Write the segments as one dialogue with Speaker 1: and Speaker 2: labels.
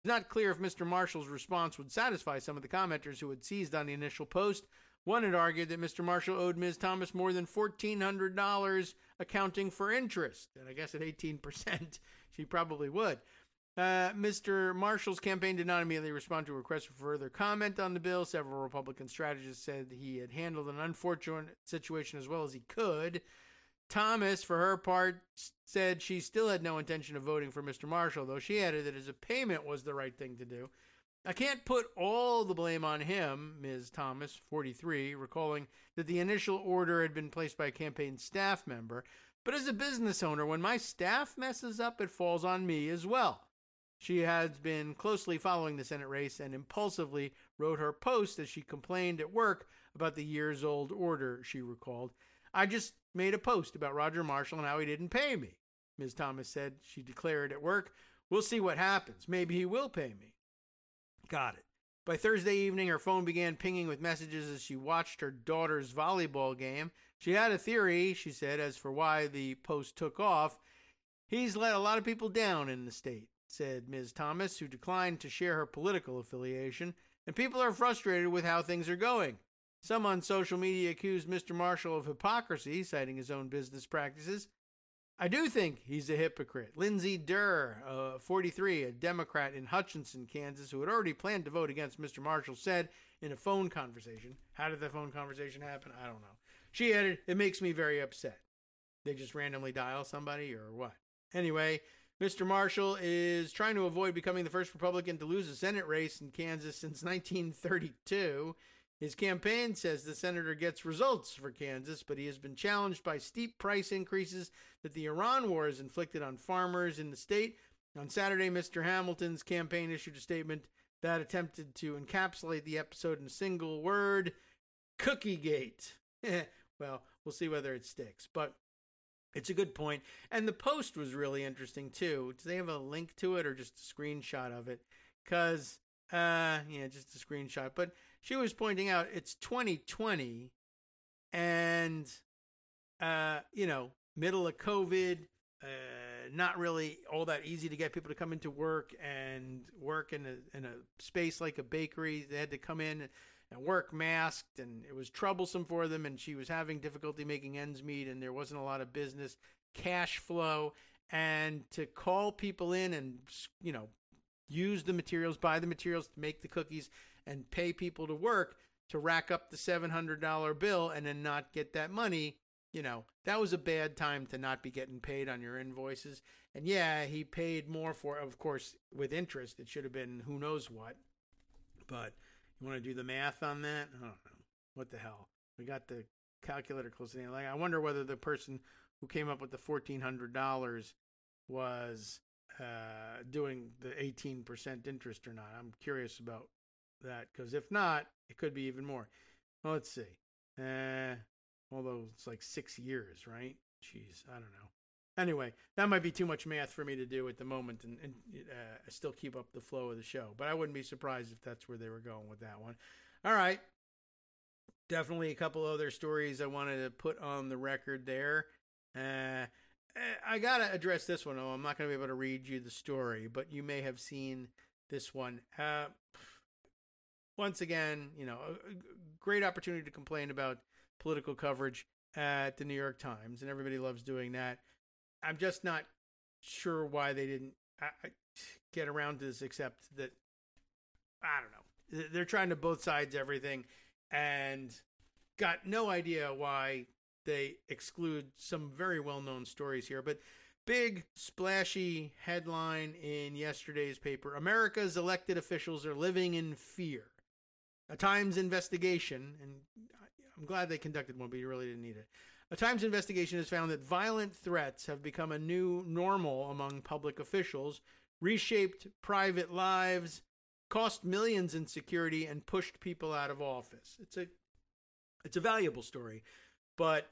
Speaker 1: It's not clear if Mr. Marshall's response would satisfy some of the commenters who had seized on the initial post. One had argued that Mr. Marshall owed Ms. Thomas more than $1,400 accounting for interest. And I guess at 18%, she probably would. Mr. Marshall's campaign did not immediately respond to a request for further comment on the bill. Several Republican strategists said he had handled an unfortunate situation as well as he could. Thomas, for her part, said she still had no intention of voting for Mr. Marshall, though she added that his payment was the right thing to do. I can't put all the blame on him, Ms. Thomas, 43, recalling that the initial order had been placed by a campaign staff member. But as a business owner, when my staff messes up, it falls on me as well. She has been closely following the Senate race and impulsively wrote her post as she complained at work about the years-old order, she recalled. I just made a post about Roger Marshall and how he didn't pay me, Ms. Thomas said. She declared at work, we'll see what happens. Maybe he will pay me. Got it. By Thursday evening, her phone began pinging with messages as she watched her daughter's volleyball game. She had a theory, she said, as for why the post took off. He's let a lot of people down in the state, said Ms. Thomas, who declined to share her political affiliation, and people are frustrated with how things are going. Some on social media accused Mr. Marshall of hypocrisy, citing his own business practices. I do think he's a hypocrite. Lindsay Durr, 43, a Democrat in Hutchinson, Kansas, who had already planned to vote against Mr. Marshall, said in a phone conversation. How did the phone conversation happen? I don't know. She added, it makes me very upset. They just randomly dial somebody or what? Anyway, Mr. Marshall is trying to avoid becoming the first Republican to lose a Senate race in Kansas since 1932. His campaign says the senator gets results for Kansas, but he has been challenged by steep price increases that the Iran war has inflicted on farmers in the state. On Saturday, Mr. Hamilton's campaign issued a statement that attempted to encapsulate the episode in a single word, Cookiegate. Well, we'll see whether it sticks, but it's a good point. And the post was really interesting, too. Do they have a link to it or just a screenshot of it? Because, just a screenshot. But she was pointing out it's 2020 and, middle of COVID, not really all that easy to get people to come into work and work in a space like a bakery. They had to come in and work masked, and it was troublesome for them, and she was having difficulty making ends meet, and there wasn't a lot of business cash flow. And to call people in and, use the materials, buy the materials to make the cookies, and pay people to work to rack up the $700 bill and then not get that money, that was a bad time to not be getting paid on your invoices. And yeah, he paid more for, of course, with interest. It should have been who knows what. But you want to do the math on that? I don't know. What the hell? We got the calculator close to the end. I wonder whether the person who came up with the $1,400 was doing the 18% interest or not. I'm curious about that, because if not, it could be even more. Well, let's see. Although it's like 6 years, right? Jeez, I don't know. Anyway, that might be too much math for me to do at the moment and still keep up the flow of the show. But I wouldn't be surprised if that's where they were going with that one. All right. Definitely a couple other stories I wanted to put on the record there. I got to address this one. I'm not going to be able to read you the story, but you may have seen this one. Once again, a great opportunity to complain about political coverage at the New York Times, and everybody loves doing that. I'm just not sure why they didn't get around to this, except that, I don't know. They're trying to both sides everything and got no idea why they exclude some very well-known stories here. But big, splashy headline in yesterday's paper: America's elected officials are living in fear. A Times investigation, and I'm glad they conducted one, but you really didn't need it. A Times investigation has found that violent threats have become a new normal among public officials, reshaped private lives, cost millions in security, and pushed people out of office. It's a valuable story, but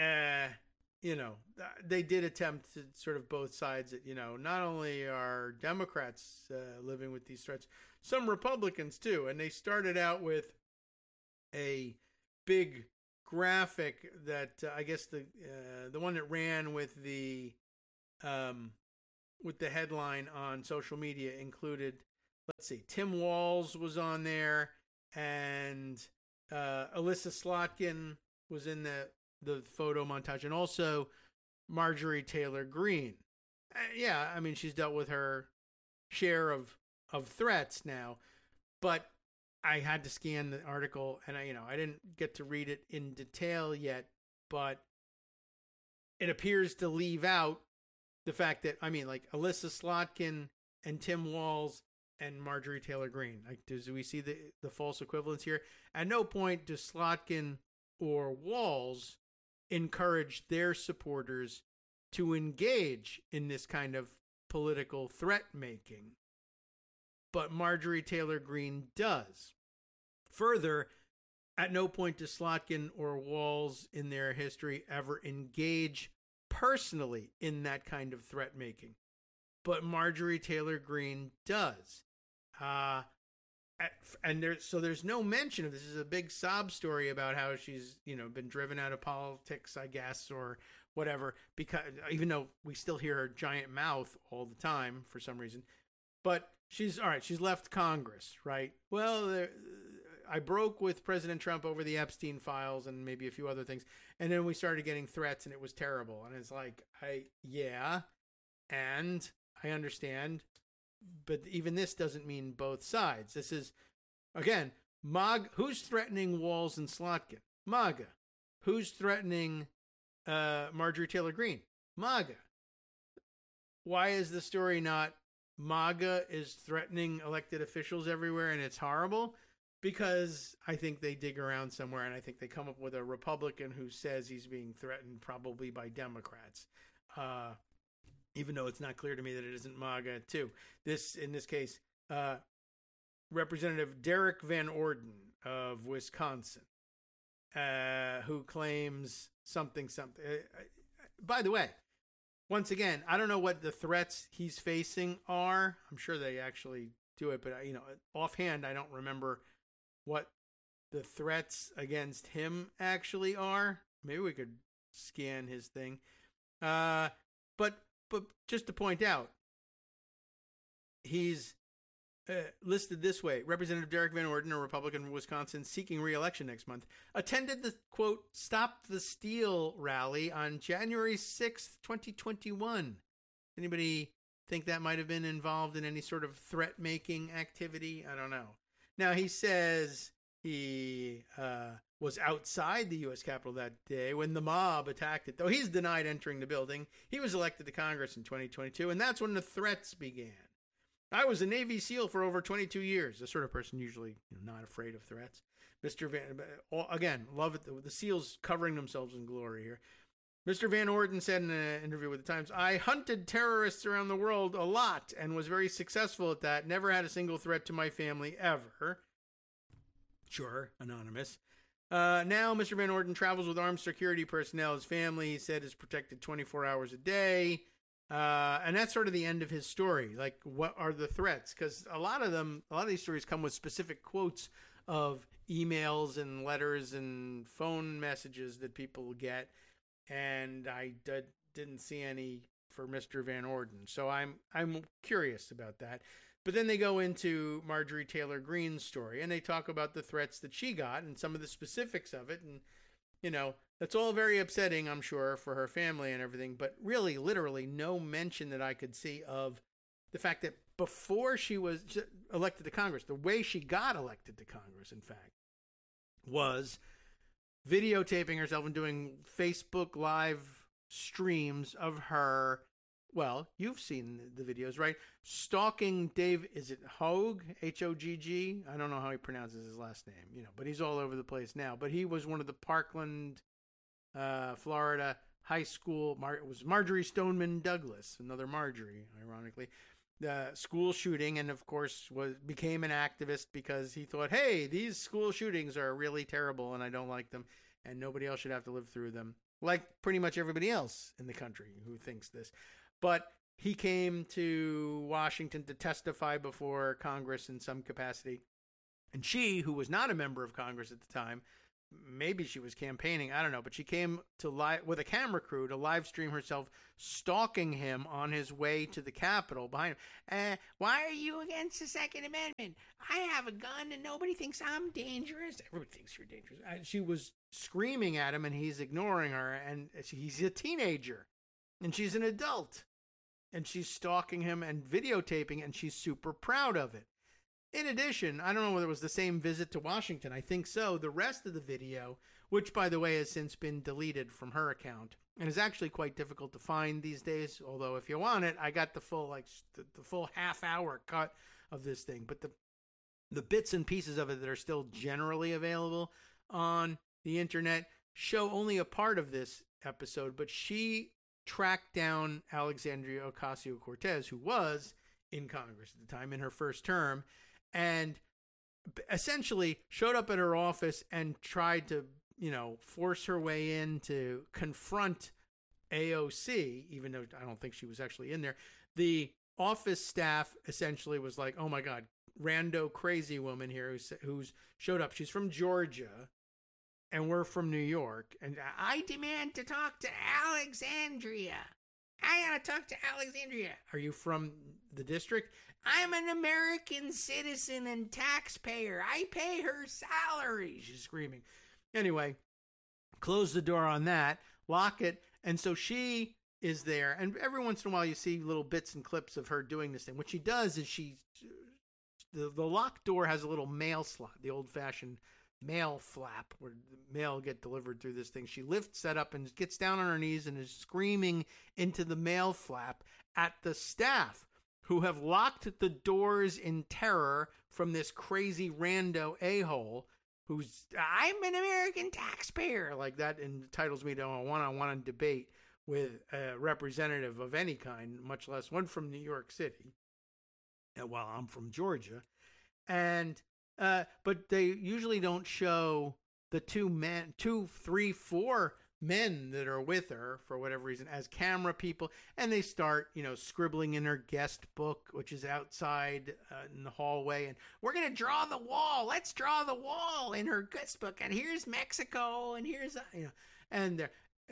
Speaker 1: they did attempt to sort of both sides that, not only are Democrats living with these threats, some Republicans too. And they started out with a big graphic that I guess the one that ran with the headline on social media included let's see, Tim Walz was on there, and Alyssa Slotkin was in the photo montage, and also Marjorie Taylor Greene. Yeah, I mean, she's dealt with her share of threats now, but I had to scan the article, and I didn't get to read it in detail yet, but it appears to leave out the fact that, like Alyssa Slotkin and Tim Walz and Marjorie Taylor Greene. Like, do we see the false equivalence here? At no point does Slotkin or Walz encourage their supporters to engage in this kind of political threat making, but Marjorie Taylor Greene does. Further, at no point does Slotkin or Walz in their history ever engage personally in that kind of threat making, but Marjorie Taylor Greene does. And there's no mention of this. Is a big sob story about how she's been driven out of politics, I guess, or whatever, because even though we still hear her giant mouth all the time for some reason. But she's left Congress, right? Well, I broke with President Trump over the Epstein files and maybe a few other things, and then we started getting threats, and it was terrible. And it's like, and I understand, but even this doesn't mean both sides. This is, again, who's threatening Walz and Slotkin? MAGA. Who's threatening Marjorie Taylor Greene? MAGA. Why is the story not MAGA is threatening elected officials everywhere and it's horrible? Because I think they dig around somewhere, and I think they come up with a Republican who says he's being threatened probably by Democrats. Even though it's not clear to me that it isn't MAGA too. In this case, Representative Derek Van Orden of Wisconsin, who claims something. By the way, once again, I don't know what the threats he's facing are. I'm sure they actually do it, but offhand, I don't remember what the threats against him actually are. Maybe we could scan his thing. But just to point out, he's listed this way. Representative Derek Van Orden, a Republican from Wisconsin seeking re-election next month, attended the, quote, Stop the Steal rally on January 6th, 2021. Anybody think that might have been involved in any sort of threat-making activity? I don't know. Now, he says he was outside the U.S. Capitol that day when the mob attacked it, though he's denied entering the building. He was elected to Congress in 2022, and that's when the threats began. I was a Navy SEAL for over 22 years, the sort of person usually not afraid of threats. Mr. Again, love it, the SEALs covering themselves in glory here. Mr. Van Orden said in an interview with the Times, I hunted terrorists around the world a lot and was very successful at that. Never had a single threat to my family ever. Sure, anonymous. Now, Mr. Van Orden travels with armed security personnel. His family, he said, is protected 24 hours a day. And that's sort of the end of his story. Like, what are the threats? Because a lot of these stories come with specific quotes of emails and letters and phone messages that people get. And I didn't see any for Mr. Van Orden. So I'm curious about that. But then they go into Marjorie Taylor Greene's story, and they talk about the threats that she got and some of the specifics of it. And, that's all very upsetting, I'm sure, for her family and everything. But really, literally, no mention that I could see of the fact that before she was elected to Congress, the way she got elected to Congress, in fact, was videotaping herself and doing Facebook Live streams of her. Well, you've seen the videos, right? Stalking Dave, is it Hogg? H-O-G-G? I don't know how he pronounces his last name, but he's all over the place now. But he was one of the Parkland, Florida high school. It was Marjorie Stoneman Douglas, another Marjorie, ironically. The school shooting, and of course became an activist because he thought, hey, these school shootings are really terrible and I don't like them and nobody else should have to live through them. Like pretty much everybody else in the country who thinks this. But he came to Washington to testify before Congress in some capacity. And she, who was not a member of Congress at the time, maybe she was campaigning, I don't know, but she came to with a camera crew to live stream herself stalking him on his way to the Capitol behind him. Why are you against the Second Amendment? I have a gun and nobody thinks I'm dangerous. Everybody thinks you're dangerous. She was screaming at him and he's ignoring her, and he's a teenager and she's an adult and she's stalking him and videotaping, and she's super proud of it. In addition, I don't know whether it was the same visit to Washington. I think so. The rest of the video, which, by the way, has since been deleted from her account and is actually quite difficult to find these days. Although, if you want it, I got the full the full half-hour cut of this thing. But the bits and pieces of it that are still generally available on the internet show only a part of this episode. But she tracked down Alexandria Ocasio-Cortez, who was in Congress at the time in her first term, and essentially showed up at her office and tried to, force her way in to confront AOC, even though I don't think she was actually in there. The office staff essentially was like, oh my God, rando crazy woman here who's showed up. She's from Georgia and we're from New York. And I demand to talk to Alexandria. I gotta talk to Alexandria. Are you from the district? I'm an American citizen and taxpayer. I pay her salary. She's screaming. Anyway, close the door on that, lock it. And so she is there. And every once in a while you see little bits and clips of her doing this thing. What she does is the locked door has a little mail slot, the old-fashioned mail flap where the mail get delivered through this thing. She lifts that up and gets down on her knees and is screaming into the mail flap at the staff who have locked the doors in terror from this crazy rando a-hole who's, I'm an American taxpayer, like that entitles me to a one-on-one debate with a representative of any kind, much less one from New York City, while I'm from Georgia. And but they usually don't show the 2, 3, 4 men that are with her for whatever reason as camera people, and they start, scribbling in her guest book, which is outside in the hallway, and we're gonna draw the wall. Let's draw the wall in her guest book, and here's Mexico, and here's and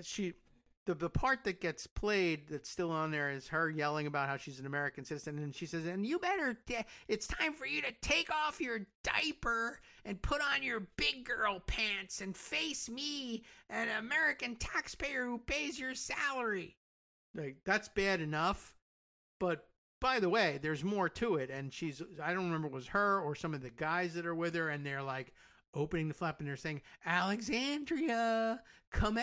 Speaker 1: the part that gets played that's still on there is her yelling about how she's an American citizen. And she says, and you better, it's time for you to take off your diaper and put on your big girl pants and face me, an American taxpayer who pays your salary. Like, that's bad enough. But by the way, there's more to it. And I don't remember if it was her or some of the guys that are with her. And they're like opening the flap and they're saying, Alexandria, come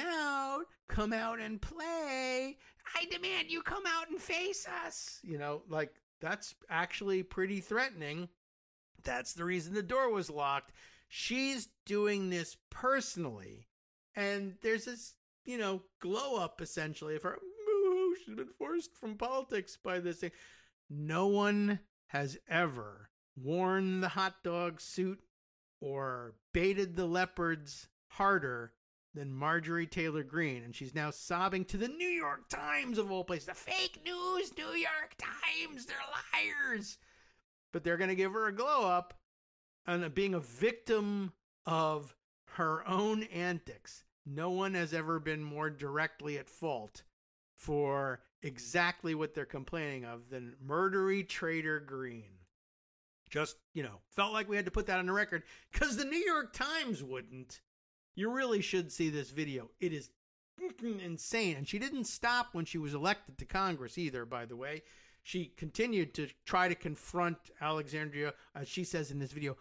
Speaker 1: out and play. I demand you come out and face us. That's actually pretty threatening. That's the reason the door was locked. She's doing this personally. And there's this, glow up essentially of her. She's been forced from politics by this thing. No one has ever worn the hot dog suit or baited the leopards harder than Marjorie Taylor Greene, and she's now sobbing to the New York Times of all places. The fake news, New York Times, they're liars. But they're going to give her a glow up on being a victim of her own antics. No one has ever been more directly at fault for exactly what they're complaining of than Murdery Trader Greene. Just, felt like we had to put that on the record because the New York Times wouldn't. You really should see this video. It is insane. And she didn't stop when she was elected to Congress either, by the way. She continued to try to confront Alexandria, as she says in this video,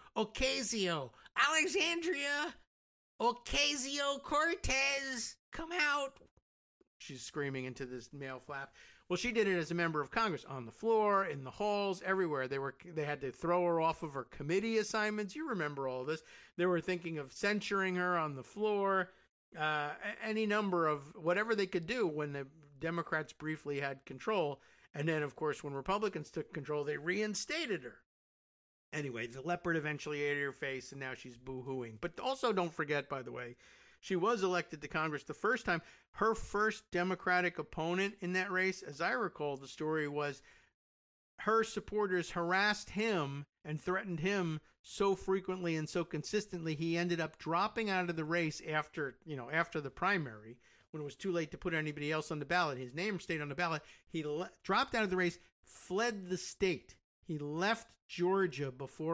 Speaker 1: Alexandria Ocasio-Cortez, come out. She's screaming into this mail flap. Well, she did it as a member of Congress, on the floor, in the halls, everywhere. They had to throw her off of her committee assignments. You remember all this. They were thinking of censuring her on the floor, any number of whatever they could do when the Democrats briefly had control. And then, of course, when Republicans took control, they reinstated her. Anyway, the leopard eventually ate her face, and now she's boo-hooing. But also don't forget, by the way, she was elected to Congress the first time. Her first Democratic opponent in that race, as I recall, the story was her supporters harassed him and threatened him so frequently and so consistently, he ended up dropping out of the race after the primary, when it was too late to put anybody else on the ballot. His name stayed on the ballot. He dropped out of the race, fled the state. He left Georgia before